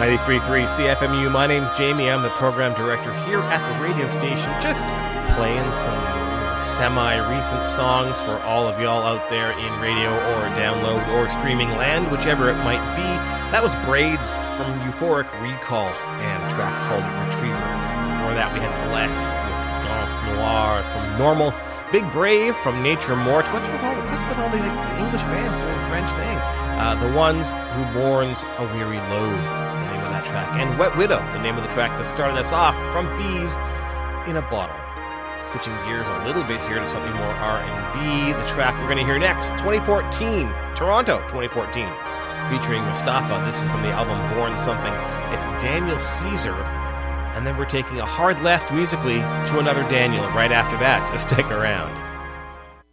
93.3 CFMU. My name's Jamie. I'm the program director here at the radio station, just playing some semi-recent songs for all of y'all out there in radio or download or streaming land, whichever it might be. That was Braids from Euphoric Recall and a track called Retriever. Before that, we had Bless with Danse Noire from Normal. Big Brave from Nature Mort. What's with all the English bands doing French things? The Ones Who Mourns a Weary Load, the name of that track. And Wet Widow, the name of the track that started us off, from Bees in a Bottle. Switching gears a little bit here to something more R&B. The track we're going to hear next, 2014, Toronto 2014, featuring Mustafa. This is from the album Born Something. It's Daniel Caesar. And then we're taking a hard left musically to another Daniel right after that, so stick around.